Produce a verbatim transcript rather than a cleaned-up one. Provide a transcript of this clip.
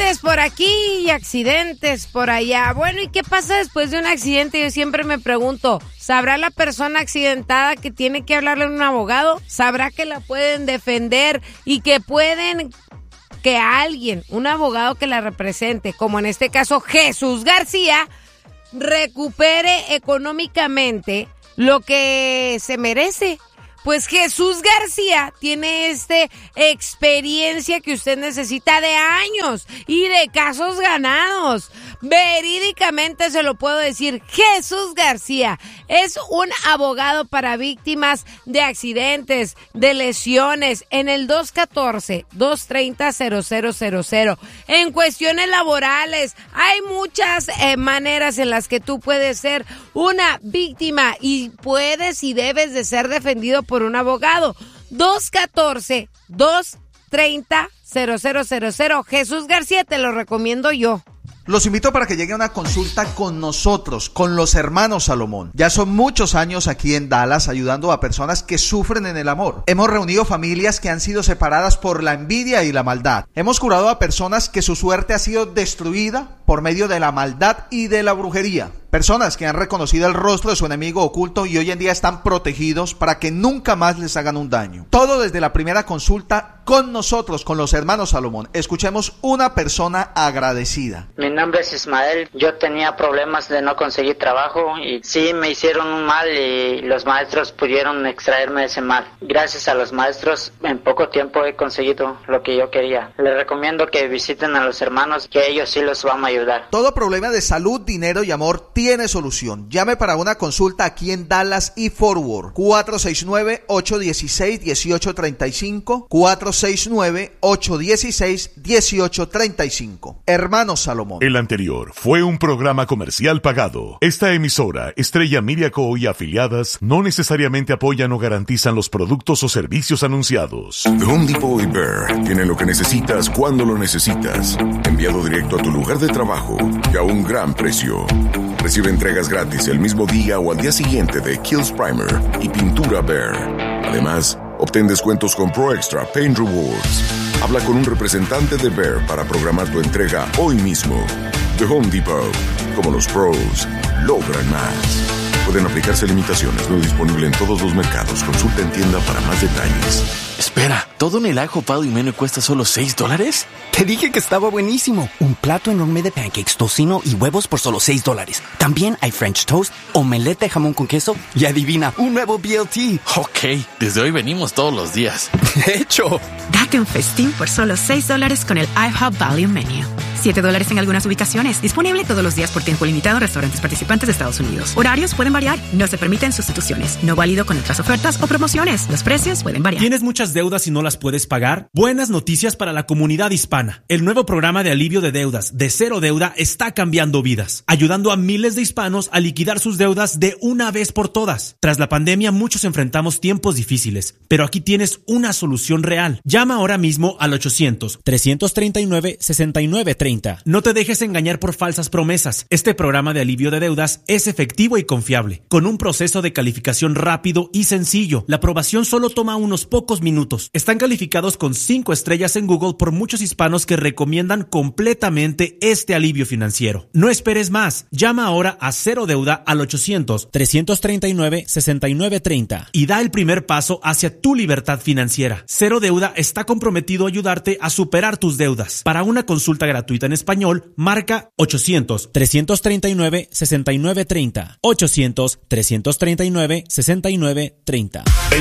Accidentes por aquí y accidentes por allá. Bueno, ¿y qué pasa después de un accidente? Yo siempre me pregunto, ¿sabrá la persona accidentada que tiene que hablarle a un abogado? ¿Sabrá que la pueden defender y que pueden que alguien, un abogado que la represente, como en este caso Jesús García, recupere económicamente lo que se merece? Pues Jesús García tiene este experiencia que usted necesita de años y de casos ganados. Verídicamente se lo puedo decir, Jesús García es un abogado para víctimas de accidentes, de lesiones, en el dos uno cuatro, dos tres cero, cero cero cero cero. En cuestiones laborales, hay muchas eh, maneras en las que tú puedes ser una víctima y puedes y debes de ser defendido por un abogado. dos uno cuatro, dos tres cero, cero cero cero cero. Jesús García, te lo recomiendo yo. Los invito para que lleguen a una consulta con nosotros, con los hermanos Salomón. Ya son muchos años aquí en Dallas ayudando a personas que sufren en el amor. Hemos reunido familias que han sido separadas por la envidia y la maldad. Hemos curado a personas que su suerte ha sido destruida por medio de la maldad y de la brujería. Personas que han reconocido el rostro de su enemigo oculto y hoy en día están protegidos para que nunca más les hagan un daño. Todo desde la primera consulta con nosotros, con los hermanos Salomón. Escuchemos una persona agradecida. Mi nombre es Ismael. Yo tenía problemas de no conseguir trabajo y sí me hicieron un mal y los maestros pudieron extraerme de ese mal. Gracias a los maestros en poco tiempo he conseguido lo que yo quería. Les recomiendo que visiten a los hermanos, que ellos sí los van a ayudar. Todo problema de salud, dinero y amor tiene solución. Llame para una consulta aquí en Dallas y Fort Worth. cuatro seis nueve, ocho uno seis, uno ocho tres cinco, cuatro seis nueve, ocho uno seis, uno ocho tres cinco. Hermanos Salomón. El anterior fue un programa comercial pagado. Esta emisora, Estrella Media Co. y afiliadas, no necesariamente apoyan o garantizan los productos o servicios anunciados. The Home Depot y Bear tienen lo que necesitas cuando lo necesitas. Enviado directo a tu lugar de trabajo y a un gran precio. Recibe entregas gratis el mismo día o al día siguiente de Kills Primer y pintura Bear. Además, obtén descuentos con Pro Extra Paint Rewards. Habla con un representante de Bear para programar tu entrega hoy mismo. The Home Depot. Como los pros, logran más. Pueden aplicarse limitaciones. No disponible en todos los mercados. Consulta en tienda para más detalles. Espera, ¿todo en el ajo pado y menú cuesta solo seis dólares? Te dije que estaba buenísimo. Un plato enorme de pancakes, tocino y huevos por solo seis dólares. También hay French toast, omelette de jamón con queso y adivina, un nuevo B L T. Ok, desde hoy venimos todos los días. De hecho. Date un festín por solo seis dólares con el IHOP Value Menu. siete dólares en algunas ubicaciones. Disponible todos los días por tiempo limitado en restaurantes participantes de Estados Unidos. Horarios pueden variar. No se permiten sustituciones. No válido con otras ofertas o promociones. Los precios pueden variar. ¿Tienes muchas deudas y no las puedes pagar? Buenas noticias para la comunidad hispana. El nuevo programa de alivio de deudas de Cero Deuda está cambiando vidas, ayudando a miles de hispanos a liquidar sus deudas de una vez por todas. Tras la pandemia, muchos enfrentamos tiempos difíciles, pero aquí tienes una solución real. Llama ahora mismo al ochocientos, trescientos treinta y nueve, sesenta y nueve treinta. No te dejes engañar por falsas promesas. Este programa de alivio de deudas es efectivo y confiable, con un proceso de calificación rápido y sencillo. La aprobación solo toma unos pocos minutos. Están calificados con cinco estrellas en Google por muchos hispanos que recomiendan completamente este alivio financiero. No esperes más. Llama ahora a Cero Deuda al ochocientos, trescientos treinta y nueve, sesenta y nueve treinta y da el primer paso hacia tu libertad financiera. Cero Deuda está comprometido a ayudarte a superar tus deudas. Para una consulta gratuita en español, marca ochocientos, trescientos treinta y nueve, sesenta y nueve treinta. ochocientos, trescientos treinta y nueve, sesenta y nueve treinta.